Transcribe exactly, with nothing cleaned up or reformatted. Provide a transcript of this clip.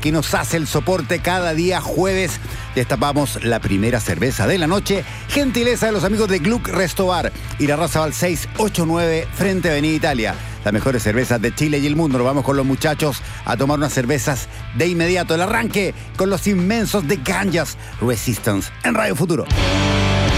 que nos hace el soporte cada día jueves. Destapamos la primera cerveza de la noche. Gentileza de los amigos de Gluck Resto Bar. Irarrázaval seiscientos ochenta y nueve frente a Avenida Italia. Las mejores cervezas de Chile y el mundo. Nos vamos con los muchachos a tomar unas cervezas de inmediato. El arranque con los inmensos de Ganjas Resistance en Radio Futuro.